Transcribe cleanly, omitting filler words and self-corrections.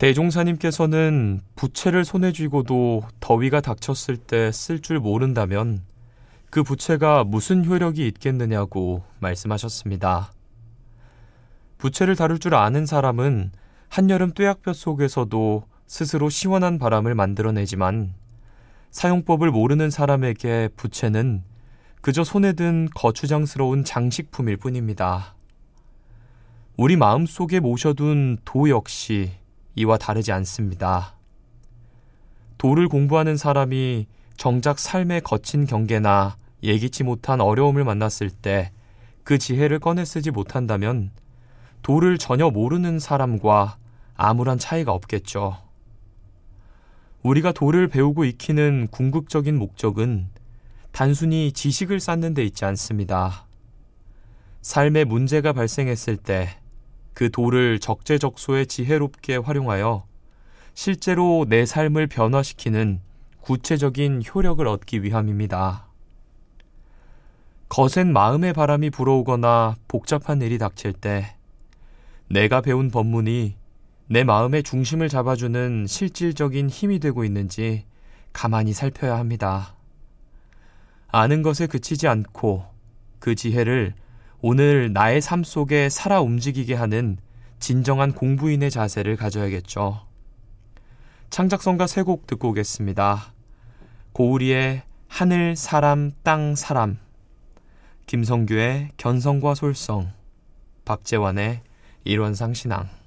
대종사님께서는 부채를 손에 쥐고도 더위가 닥쳤을 때 쓸 줄 모른다면 그 부채가 무슨 효력이 있겠느냐고 말씀하셨습니다. 부채를 다룰 줄 아는 사람은 한여름 뙤약볕 속에서도 스스로 시원한 바람을 만들어내지만 사용법을 모르는 사람에게 부채는 그저 손에 든 거추장스러운 장식품일 뿐입니다. 우리 마음속에 모셔둔 도 역시 이와 다르지 않습니다. 도를 공부하는 사람이 정작 삶의 거친 경계나 예기치 못한 어려움을 만났을 때 그 지혜를 꺼내 쓰지 못한다면 도를 전혀 모르는 사람과 아무런 차이가 없겠죠. 우리가 도를 배우고 익히는 궁극적인 목적은 단순히 지식을 쌓는 데 있지 않습니다. 삶에 문제가 발생했을 때 그 도를 적재적소에 지혜롭게 활용하여 실제로 내 삶을 변화시키는 구체적인 효력을 얻기 위함입니다. 거센 마음의 바람이 불어오거나 복잡한 일이 닥칠 때 내가 배운 법문이 내 마음의 중심을 잡아주는 실질적인 힘이 되고 있는지 가만히 살펴야 합니다. 아는 것에 그치지 않고 그 지혜를 오늘 나의 삶 속에 살아 움직이게 하는 진정한 공부인의 자세를 가져야겠죠. 창작성가 세 곡 듣고 오겠습니다. 고우리의 하늘, 사람, 땅, 사람, 김성규의 견성과 솔성, 박재환의 일원상 신앙.